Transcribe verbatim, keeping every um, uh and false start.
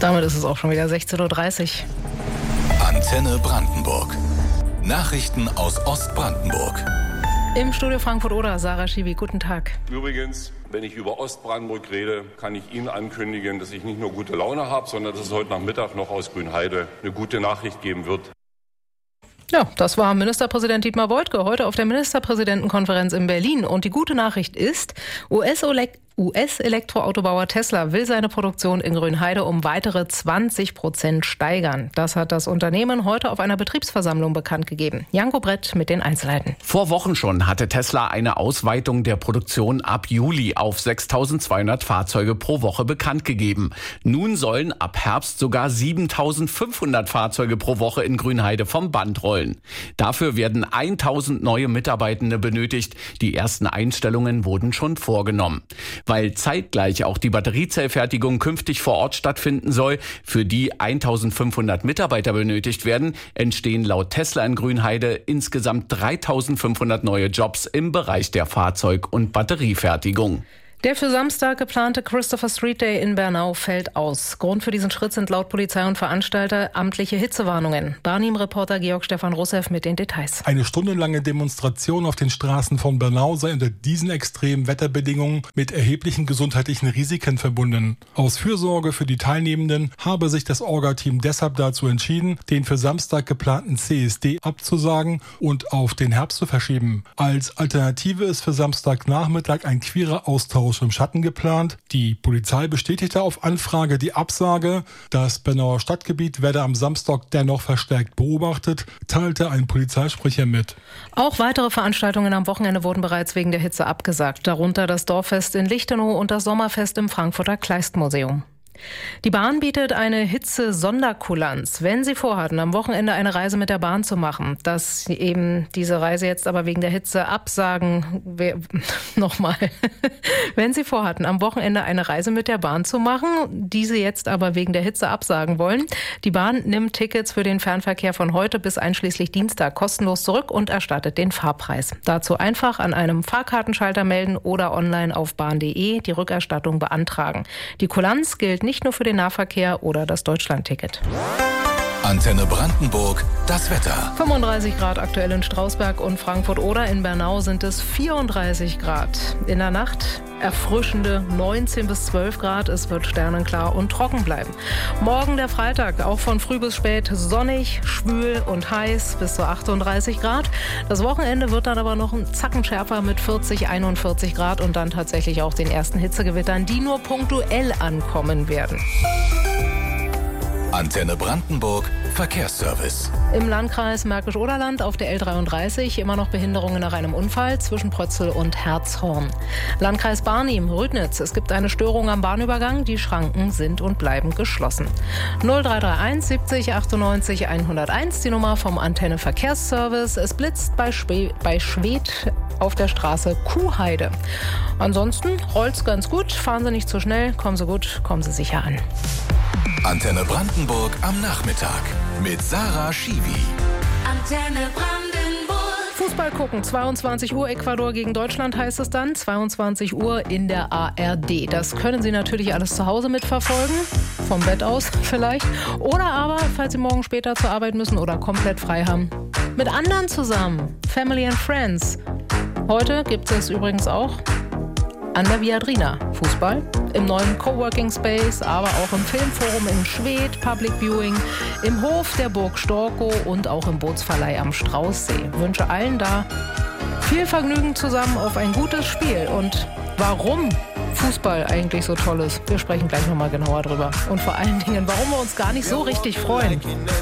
Damit ist es auch schon wieder sechzehn Uhr dreißig. Antenne Brandenburg. Nachrichten aus Ostbrandenburg. Im Studio Frankfurt-Oder, Sarah Schiwi, guten Tag. Übrigens, wenn ich über Ostbrandenburg rede, kann ich Ihnen ankündigen, dass ich nicht nur gute Laune habe, sondern dass es heute Nachmittag noch aus Grünheide eine gute Nachricht geben wird. Ja, das war Ministerpräsident Dietmar Woidke heute auf der Ministerpräsidentenkonferenz in Berlin. Und die gute Nachricht ist, U S-Elektroautobauer Tesla will seine Produktion in Grünheide um weitere zwanzig Prozent steigern. Das hat das Unternehmen heute auf einer Betriebsversammlung bekannt gegeben. Janko Brett mit den Einzelheiten. Vor Wochen schon hatte Tesla eine Ausweitung der Produktion ab Juli auf sechstausendzweihundert Fahrzeuge pro Woche bekannt gegeben. Nun sollen ab Herbst sogar siebentausendfünfhundert Fahrzeuge pro Woche in Grünheide vom Band rollen. Dafür werden tausend neue Mitarbeitende benötigt. Die ersten Einstellungen wurden schon vorgenommen. Weil zeitgleich auch die Batteriezellfertigung künftig vor Ort stattfinden soll, für die eintausendfünfhundert Mitarbeiter benötigt werden, entstehen laut Tesla in Grünheide insgesamt dreitausendfünfhundert neue Jobs im Bereich der Fahrzeug- und Batteriefertigung. Der für Samstag geplante Christopher Street Day in Bernau fällt aus. Grund für diesen Schritt sind laut Polizei und Veranstalter amtliche Hitzewarnungen. Barnim-Reporter Georg Stefan Russev mit den Details. Eine stundenlange Demonstration auf den Straßen von Bernau sei unter diesen extremen Wetterbedingungen mit erheblichen gesundheitlichen Risiken verbunden. Aus Fürsorge für die Teilnehmenden habe sich das Orga-Team deshalb dazu entschieden, den für Samstag geplanten C S D abzusagen und auf den Herbst zu verschieben. Als Alternative ist für Samstagnachmittag ein queerer Austausch im Schatten geplant. Die Polizei bestätigte auf Anfrage die Absage. Das Bernauer Stadtgebiet werde am Samstag dennoch verstärkt beobachtet, teilte ein Polizeisprecher mit. Auch weitere Veranstaltungen am Wochenende wurden bereits wegen der Hitze abgesagt, darunter das Dorffest in Lichtenau und das Sommerfest im Frankfurter Kleistmuseum. Die Bahn bietet eine Hitze-Sonderkulanz. Wenn Sie vorhatten, am Wochenende eine Reise mit der Bahn zu machen, dass Sie eben diese Reise jetzt aber wegen der Hitze absagen, wer, nochmal, wenn Sie vorhatten, am Wochenende eine Reise mit der Bahn zu machen, diese jetzt aber wegen der Hitze absagen wollen, die Bahn nimmt Tickets für den Fernverkehr von heute bis einschließlich Dienstag kostenlos zurück und erstattet den Fahrpreis. Dazu einfach an einem Fahrkartenschalter melden oder online auf bahn punkt de die Rückerstattung beantragen. Die Kulanz gilt nicht nur für den Nahverkehr oder das Deutschlandticket. Antenne Brandenburg, das Wetter. fünfunddreißig Grad aktuell in Strausberg und Frankfurt-Oder. In Bernau sind es vierunddreißig Grad. In der Nacht erfrischende neunzehn bis zwölf Grad. Es wird sternenklar und trocken bleiben. Morgen der Freitag, auch von früh bis spät sonnig, schwül und heiß bis zu achtunddreißig Grad. Das Wochenende wird dann aber noch ein Zacken schärfer mit vierzig, einundvierzig Grad und dann tatsächlich auch den ersten Hitzegewittern, die nur punktuell ankommen werden. Antenne Brandenburg, Verkehrsservice. Im Landkreis Märkisch-Oderland auf der L dreiunddreißig immer noch Behinderungen nach einem Unfall zwischen Prötzl und Herzhorn. Landkreis Barnim-Rüdnitz, es gibt eine Störung am Bahnübergang, die Schranken sind und bleiben geschlossen. null drei drei eins siebzig achtundneunzig hunderteins, die Nummer vom Antenne Verkehrsservice. Es blitzt bei, Schwe- bei Schwedt auf der Straße Kuhheide. Ansonsten rollt's ganz gut, fahren Sie nicht zu schnell, kommen Sie gut, kommen Sie sicher an. Antenne Brandenburg am Nachmittag mit Sarah Schiwi. Antenne Brandenburg. Fußball gucken, zweiundzwanzig Uhr Ecuador gegen Deutschland heißt es dann, zweiundzwanzig Uhr in der A R D. Das können Sie natürlich alles zu Hause mitverfolgen, vom Bett aus vielleicht. Oder aber, falls Sie morgen später zur Arbeit müssen oder komplett frei haben, mit anderen zusammen, Family and Friends. Heute gibt es übrigens auch an der Viadrina Fußball, im neuen Coworking Space, aber auch im Filmforum in Schwedt, Public Viewing, im Hof der Burg Storkow und auch im Bootsverleih am Straußsee. Ich wünsche allen da viel Vergnügen zusammen auf ein gutes Spiel. Und warum Fußball eigentlich so toll ist, wir sprechen gleich nochmal genauer drüber. Und vor allen Dingen, warum wir uns gar nicht so richtig freuen.